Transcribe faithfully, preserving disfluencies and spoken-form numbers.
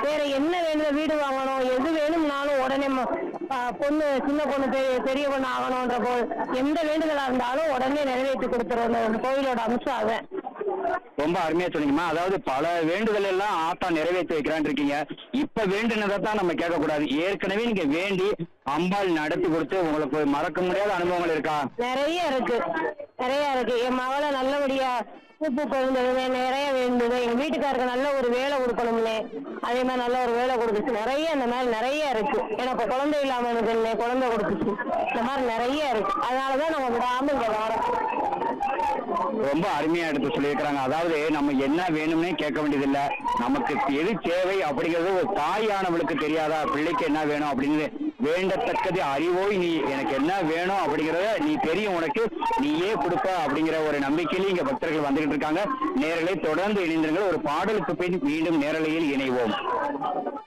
வேற என்ன வேணும், வீடு வாங்கணும், எது வேணும்னாலும் உடனே பொண்ணு சின்ன பொண்ணு பெரிய பெரிய பொண்ணு ஆகணும்ன்ற போது எந்த வேண்டுதலா இருந்தாலும் உடனே நிறைவேற்றி கொடுத்துரும் அந்த கோயிலோட அம்சம் அதான். ரொம்ப அருமையா சொன்னீங்கம்மா. அதாவது பல வேண்டுதல் எல்லாம் ஆத்தா நிறைவேற்றி வைக்கிறான் இருக்கீங்க. இப்ப வேண்டுனதை தான் நம்ம கேட்க கூடாது. ஏற்கனவே நீங்க வேண்டி அம்பாள் நடத்தி கொடுத்து உங்களுக்கு மறக்க முடியாத அனுபவங்கள் இருக்கா? நிறைய இருக்கு, நிறைய இருக்கு. என் மகளை நல்லபடியா பூப்பு பிறந்தது நிறைய வேண்டுது. எங்க வீட்டுக்காருக்கு நல்ல ஒரு வேலை கொடுக்கணும்னே, அதே மாதிரி நல்ல ஒரு வேலை கொடுத்துச்சு. நிறைய இந்த மாதிரி நிறைய இருக்கு. எனக்கு குழந்தை இல்லாம எனக்கு குழந்தை கொடுத்துச்சு. இந்த மாதிரி நிறைய இருக்கு. அதனாலதான் நம்ம விடாம இங்க வரோம். ரொம்ப அருமையா எடுத்து சொல்லியிருக்கிறாங்க. அதாவது நம்ம என்ன வேணும்னே கேட்க வேண்டியதில்லை, நமக்கு எது தேவை அப்படிங்கிறது ஒரு தாயானவளுக்கு தெரியாதா, பிள்ளைக்கு என்ன வேணும் அப்படின்னு வேண்டத்தக்கது அறிவோய் நீ எனக்கு என்ன வேணும் அப்படிங்கிறத நீ தெரியும், உனக்கு நீயே கொடுப்ப அப்படிங்கிற ஒரு நம்பிக்கையில இங்க பக்தர்கள் வந்துகிட்டு இருக்காங்க. நேரலை தொடர்ந்து இணைந்திருங்கள். ஒரு பாடலுக்கு பின் மீண்டும் நேரலையில் இணைவோம்.